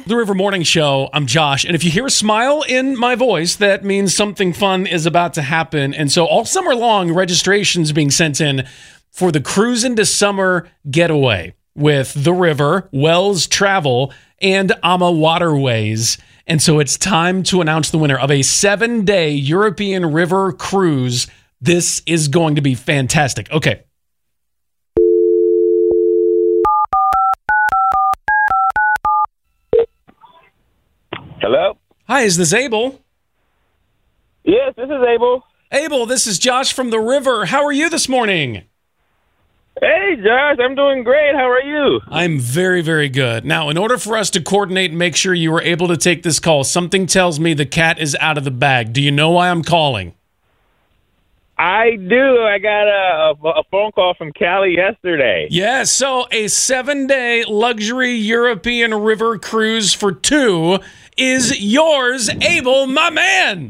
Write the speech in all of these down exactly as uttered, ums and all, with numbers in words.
The River Morning Show. I'm Josh, and if you hear a smile in my voice, that means something fun is about to happen. And so all summer long, registrations being sent in for the Cruise into Summer Getaway with The River, Wells Travel, and Ama Waterways. And so it's time to announce the winner of a seven-day European river cruise. This is going to be fantastic. Okay. Hello? Hi, is this Abel? Yes, this is Abel. Abel, this is Josh from The River. How are you this morning? Hey, Josh, I'm doing great. How are you? I'm very, very good. Now, in order for us to coordinate and make sure you were able to take this call, something tells me the cat is out of the bag. Do you know why I'm calling? I do. I got a, a, a phone call from Callie yesterday. Yes, so a seven-day luxury European river cruise for two is yours, Abel, my man.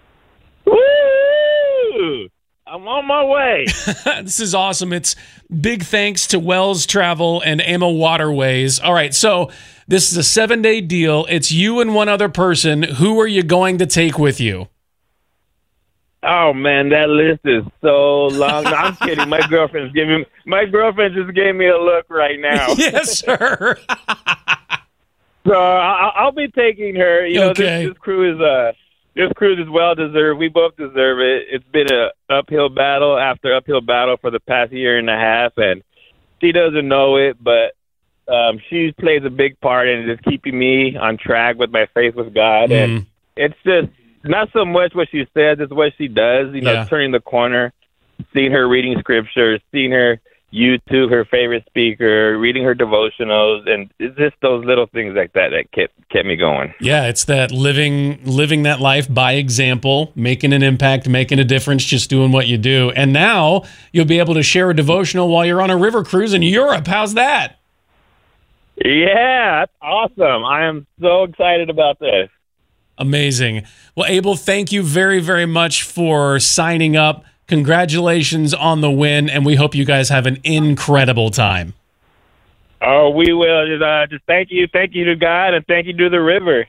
Woo! I'm on my way. This is awesome. It's big thanks to Wells Travel and Ama Waterways. All right, so this is a seven-day deal. It's you and one other person. Who are you going to take with you? Oh, man, that list is so long. No, I'm kidding. My girlfriend's giving my girlfriend just gave me a look right now. Yes, sir. So I'll, I'll be taking her. You know, Okay. this, this crew is uh, this cruise is well deserved. We both deserve it. It's been a uphill battle after uphill battle for the past year and a half, and she doesn't know it, but um, she plays a big part in just keeping me on track with my faith with God. Mm. And it's just not so much what she says, it's what she does. You know, Yeah. turning the corner, seeing her reading scripture, seeing her YouTube, her favorite speaker, reading her devotionals, and it's just those little things like that that kept kept me going. Yeah, it's that living living that life by example, making an impact, making a difference, just doing what you do. And now you'll be able to share a devotional while you're on a river cruise in Europe. How's that? Yeah, that's awesome. I am so excited about this. Amazing. Well, Abel, thank you very, very much for signing up. Congratulations on the win, and we hope you guys have an incredible time. Oh, we will. Just, uh, just thank you. Thank you to God, and thank you to the river.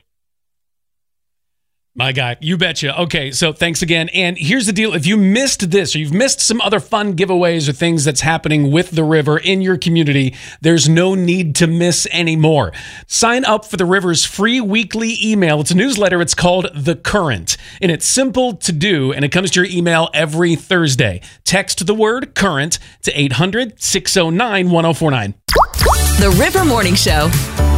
My guy, you betcha. Okay, so thanks again. And here's the deal. If you missed this or you've missed some other fun giveaways or things that's happening with the river in your community, there's no need to miss anymore. Sign up for the river's free weekly email. It's a newsletter. It's called The Current. And it's simple to do, and it comes to your email every Thursday. Text the word current to eight hundred, six oh nine, one oh four nine. The River Morning Show.